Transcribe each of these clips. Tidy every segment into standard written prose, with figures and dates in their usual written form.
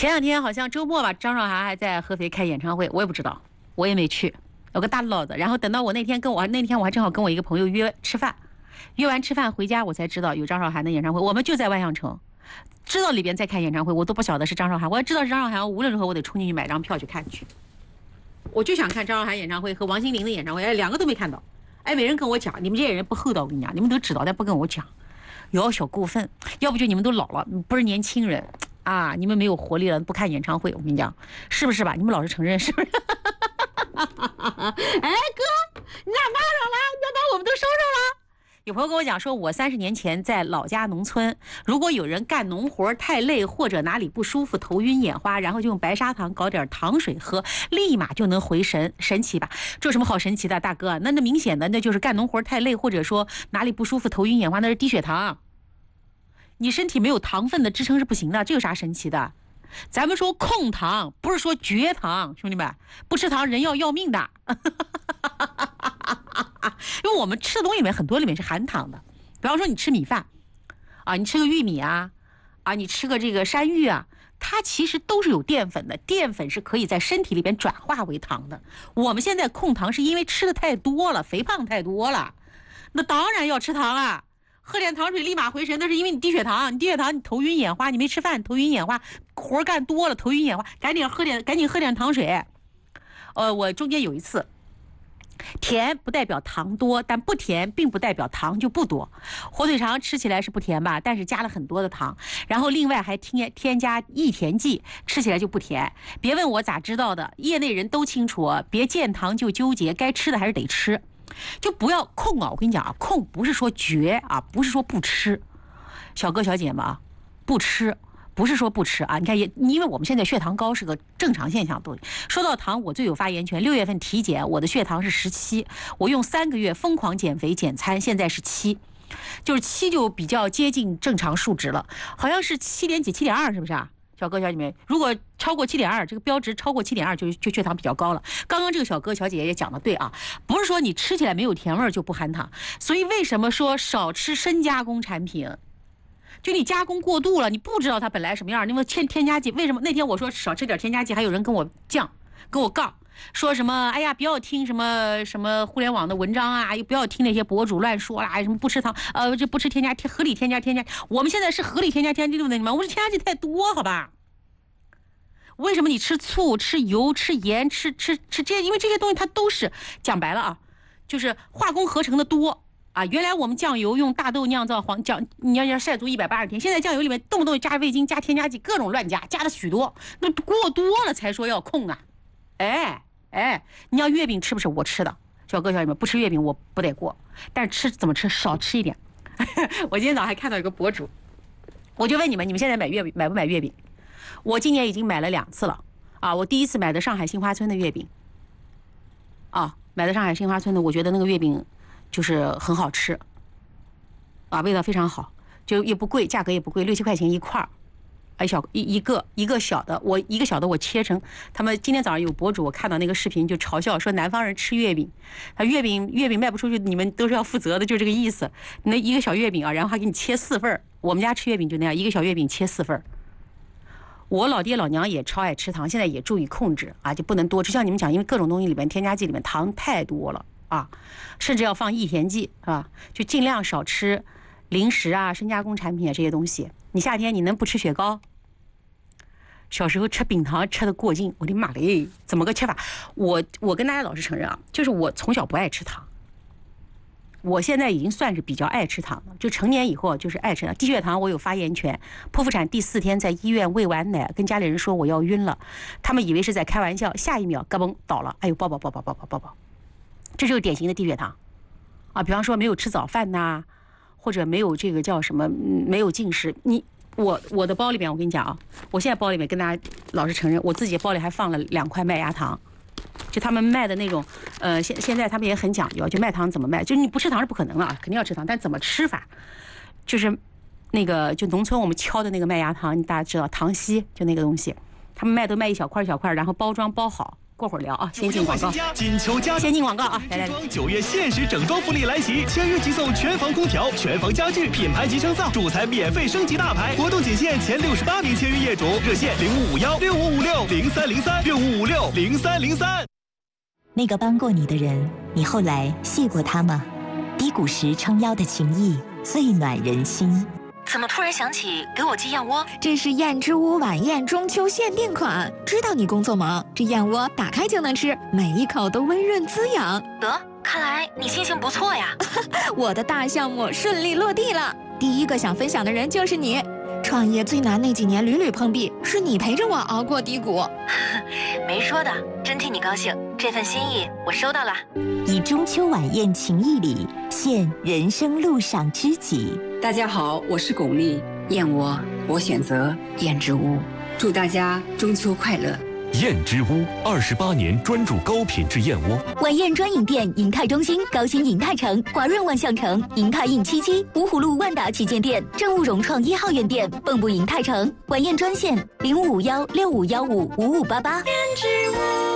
前两天好像周末吧，张韶涵还在合肥开演唱会，我也不知道，我也没去，有个大落子。然后等到我那天我还正好跟我一个朋友约吃饭，约完吃饭回家我才知道有张韶涵的演唱会，我们就在万象城，知道里边在开演唱会，我都不晓得是张韶涵，我要知道是张韶涵，无论如何我得冲进去买张票去看去。我就想看张韶涵演唱会和王心凌的演唱会，哎，两个都没看到。哎，没人跟我讲，你们这些人不厚道，我跟你讲，你们都知道但不跟我讲，有小过分，要不就你们都老了，不是年轻人啊，你们没有活力了，不看演唱会，我跟你讲，是不是吧？你们老是承认，是不是？哎，哥，你咋骂上了？你要把我们都收上了？有朋友跟我讲说，我30年前在老家农村，如果有人干农活太累或者哪里不舒服、头晕眼花，然后就用白砂糖搞点糖水喝，立马就能回神，神奇吧？这有什么好神奇的，大哥？那明显的那就是干农活太累，或者说哪里不舒服、头晕眼花，那是低血糖。你身体没有糖分的支撑是不行的，这有啥神奇的？咱们说控糖，不是说绝糖，兄弟们，不吃糖人要命的。因为我们吃的东西里面很多里面是含糖的，比方说你吃米饭啊，你吃个玉米啊，你吃个这个山芋啊，它其实都是有淀粉的，淀粉是可以在身体里边转化为糖的。我们现在控糖是因为吃的太多了，肥胖太多了，那当然要吃糖啊。喝点糖水立马回神，那是因为你低血糖，你头晕眼花，你没吃饭头晕眼花，活干多了头晕眼花，赶紧喝点糖水。我中间有一次，甜不代表糖多，但不甜并不代表糖就不多。火腿肠吃起来是不甜吧，但是加了很多的糖，然后另外还添加益甜剂，吃起来就不甜。别问我咋知道的，业内人都清楚，别见糖就纠结，该吃的还是得吃。就不要控啊！我跟你讲啊，控不是说绝啊，不是说不吃，小哥小姐们啊，不吃不是说不吃啊。你看因为我们现在血糖高是个正常现象，都说到糖，我最有发言权。6月份体检，我的血糖是17，我用3个月疯狂减肥减餐，现在是7，就是7就比较接近正常数值了，好像是7点几7.2，是不是啊？小哥小姐们，如果超过7.2，这个标值超过7.2就血糖比较高了。刚刚这个小哥小姐也讲的对啊，不是说你吃起来没有甜味就不含糖。所以为什么说少吃深加工产品？就你加工过度了，你不知道它本来什么样。因为添加剂，为什么那天我说少吃点添加剂，还有人跟我杠，说什么哎呀不要听什么互联网的文章啊，又不要听那些博主乱说啦，什么不吃糖，这不吃添加合理添加。我们现在是合理添加对不对？你们我们添加剂太多，好吧？为什么你吃醋、吃油、吃盐、吃这些？因为这些东西它都是讲白了啊，就是化工合成的多啊。原来我们酱油用大豆酿造你要晒足180天，现在酱油里面动不动加味精、加添加剂，各种乱加的许多，那过多了才说要控啊。哎，你要月饼吃不吃？我吃的，小哥小姐们不吃月饼我不得过，但是怎么吃？少吃一点。我今天早上还看到一个博主，我就问你们现在买不买月饼？我今年已经买了2次了啊！我第一次买的上海新华村的月饼，买的上海新华村的，我觉得那个月饼就是很好吃，味道非常好，就也不贵，价格也不贵，6、7块钱一块儿。一个小的，我切成，他们今天早上有博主我看到那个视频就嘲笑说南方人吃月饼，他月饼卖不出去，你们都是要负责的，就这个意思。那一个小月饼啊，然后还给你切4份，我们家吃月饼就那样，一个小月饼切4份。我老爹老娘也超爱吃糖，现在也注意控制啊，就不能多吃。像你们讲，因为各种东西里面添加剂里面糖太多了啊，甚至要放益甜剂啊，就尽量少吃零食啊、深加工产品啊这些东西。你夏天你能不吃雪糕？小时候吃冰糖吃得过劲，我的妈嘞，怎么个吃法？我跟大家老实承认啊，就是我从小不爱吃糖，我现在已经算是比较爱吃糖了，就成年以后就是爱吃糖。低血糖我有发言权，剖腹产第4天在医院喂完奶，跟家里人说我要晕了，他们以为是在开玩笑，下一秒咯嘣倒了，哎呦抱，这就是典型的低血糖啊！比方说没有吃早饭呐，或者没有这个叫什么，没有进食，我的包里面，我跟你讲啊，我现在包里面跟大家老实承认，我自己包里还放了2块麦芽糖，就他们卖的那种，现在他们也很讲究，就卖糖怎么卖，就是你不吃糖是不可能了啊，肯定要吃糖，但怎么吃法，就是那个就农村我们敲的那个麦芽糖，大家知道糖稀就那个东西，他们都卖一小块，然后包装包好， 过会儿聊啊，先进广告。 金秋家先进广告啊，来 9月限时整装福利来袭，签约即送全房空调、全房家具、品牌集成灶，主材免费升级大牌，活动仅限前68名签约业主，热线05516556030365560303。 那个帮过你的人，你后来谢过他吗？低谷时撑腰的情谊，最暖人心。 怎么突然想起给我寄燕窝？ 这是燕之屋晚宴中秋限定款，知道你工作忙，这燕窝打开就能吃，每一口都温润滋养。 得，看来你心情不错呀。 我的大项目顺利落地了，第一个想分享的人就是你。创业最难那几年屡屡碰壁，是你陪着我熬过低谷。 没说的，真替你高兴，这份心意我收到了。 以中秋晚宴情谊礼，献人生路上知己。 大家好，我是巩俐，燕窝我选择燕之屋，祝大家中秋快乐。 燕之屋28年专注高品质燕窝。 晚宴专营店：银泰中心、高新银泰城、华润万象城、银泰印77、芜湖路万达旗舰店、政务融创1号院店、蚌埠银泰城。晚宴专线0551655588。 燕之屋。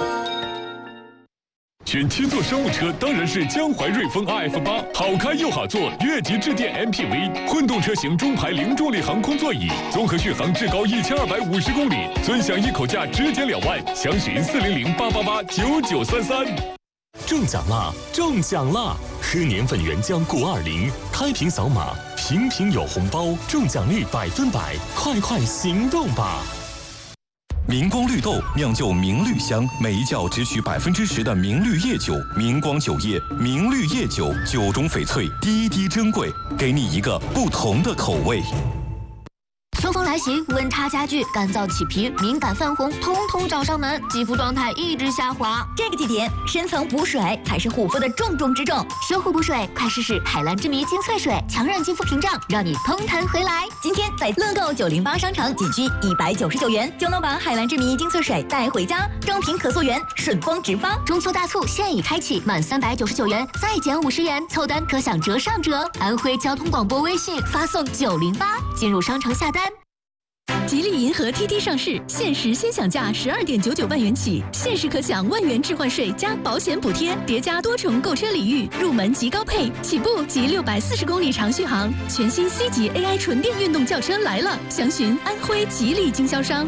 选七座商务车当然是江淮瑞风 RF8，好开又好坐，越级致电 MPV， 混动车型中排零重力航空座椅，综合续航至高1250公里，尊享一口价直减2万，详询400-888-9933。中奖啦！中奖啦！喝年份原浆钴20，开瓶扫码，瓶瓶有红包，中奖率100%，快行动吧！ 明光绿豆酿就明绿香，每一窖只取10%的明绿叶酒，明光酒业明绿叶酒，酒中翡翠，滴滴珍贵，给你一个不同的口味。 秋风来袭，温差加剧，干燥起皮，敏感泛红，通通找上门，肌肤状态一直下滑。 这个季节，深层补水才是护肤的重中之重。 修护补水，快试试海蓝之谜精粹水，强韧肌肤屏障，让你通弹回来。 今天在乐购908商城，仅需199元就能把海蓝之谜精粹水带回家，正品可溯源，顺丰直发。 中秋大促现已开启，满399元再减50元，凑单可享折上折。安徽交通广播微信发送908，进入商城下单。 吉利银河 TT 上市，限时先享价12.99万元起，限时可享万元置换税加保险补贴，叠加多重购车礼遇，入门即高配，起步即640公里长续航。全新 C 级 AI 纯电运动轿车来了，详询安徽吉利经销商。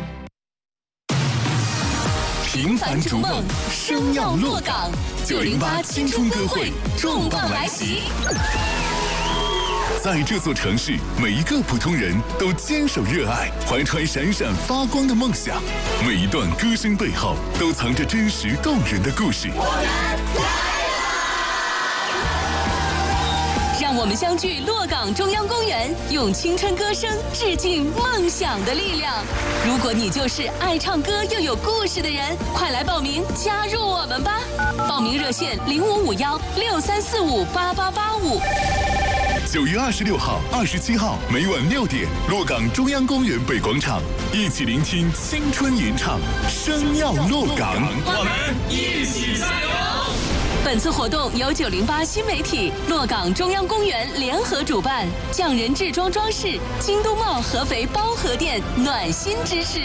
平凡逐梦，生要落岗。908青春歌会重磅来袭。在这座城市，每一个普通人都坚守热爱，怀揣闪闪发光的梦想。每一段歌声背后，都藏着真实动人的故事。 让我们相聚洛岗中央公园，用青春歌声致敬梦想的力量。如果你就是爱唱歌又有故事的人，快来报名加入我们吧！报名热线055163458885。 9月26号、27号每晚6点，洛岗中央公园北广场，一起聆听青春吟唱，生要洛岗， 我们一起加油！ 本次活动由908新媒体、洛岗中央公园联合主办，匠人制装装饰、京东茂合肥包河店暖心支持。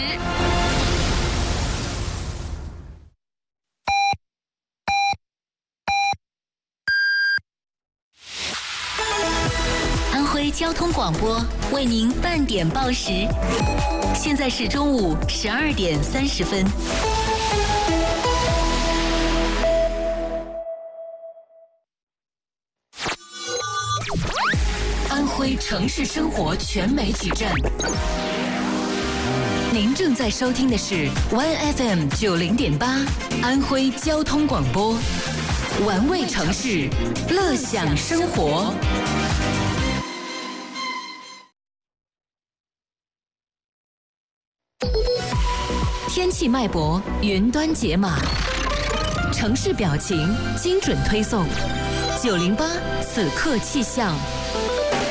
安徽交通广播为您半点报时，现在是中午12点30分。安徽城市生活全媒体站，您正在收听的是 1FM 90.8安徽交通广播，玩味城市，乐享生活。天气脉搏，云端解码，城市表情，精准推送。908此刻气象。